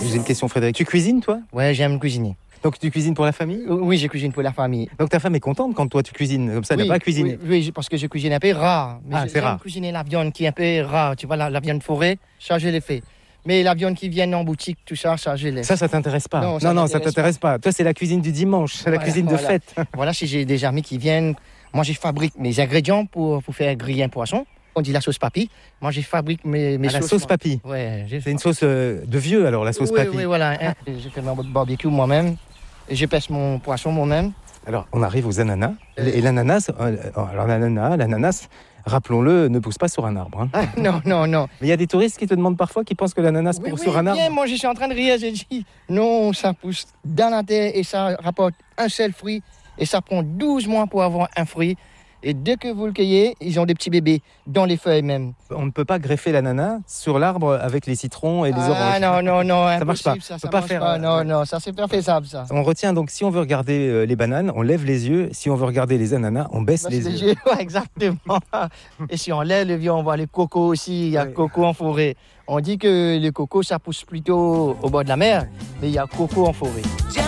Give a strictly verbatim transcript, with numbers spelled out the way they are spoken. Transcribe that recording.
J'ai une question, Frédéric. Tu cuisines, toi? Ouais, j'aime cuisiner. Donc tu cuisines pour la famille? Oui, je cuisine pour la famille. Donc ta femme est contente quand toi tu cuisines, comme ça elle oui, n'a pas à cuisiner. Oui, oui, parce que je cuisine un peu rare. Mais ah, je, c'est rare. cuisiner la viande qui est un peu rare. Tu vois, la, la viande forêt, ça je l'ai fait. Mais la viande qui vient en boutique, tout ça, ça je l'ai. Ça, ça t'intéresse pas? Non, ça non, non, ça t'intéresse pas. pas. Toi, c'est la cuisine du dimanche, c'est voilà, la cuisine voilà. de fête. Voilà, si j'ai des amis qui viennent, moi je fabrique mes ingrédients pour, pour faire griller un poisson. On dit la sauce papy. Moi, je fabrique mes, mes ah, sauces. La sauce papy. Ouais. C'est une sauce euh, de vieux, alors, la sauce oui, papy. Oui, voilà. Hein. Je fais mon barbecue moi-même. Et je pêche mon poisson moi-même. Alors, on arrive aux ananas. Euh... Et l'ananas, euh, alors l'ananas, l'ananas, rappelons-le, ne pousse pas sur un arbre. Hein. Ah, non, non, non. Mais il y a des touristes qui te demandent parfois, qui pensent que l'ananas oui, pousse oui, sur un arbre. Bien, moi, je suis en train de rire. J'ai dit, non, ça pousse dans la terre et ça rapporte un seul fruit. Et ça prend douze mois pour avoir un fruit. Et dès que vous le cueillez, ils ont des petits bébés dans les feuilles même. On ne peut pas greffer l'ananas sur l'arbre avec les citrons et les ah, oranges. Ah non, non, non, ça marche pas. Ça, on ça peut pas marche faire. Pas. Non, non, ça c'est pas faisable ça. On retient donc si on veut regarder euh, les bananes, on lève les yeux. Si on veut regarder les ananas, on baisse, baisse les, les yeux. yeux. Ouais, exactement. Et si on lève les yeux, on voit les cocos aussi. Il y a oui. coco en forêt. On dit que les cocos ça pousse plutôt au bord de la mer, mais il y a coco en forêt.